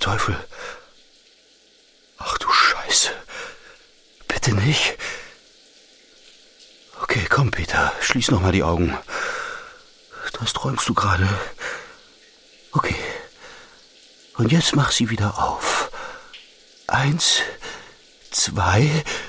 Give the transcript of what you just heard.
Teufel. Ach du Scheiße. Bitte nicht. Okay, komm, Peter, schließ noch mal die Augen. Das träumst du gerade. Okay. Und jetzt mach sie wieder auf. 1, 2...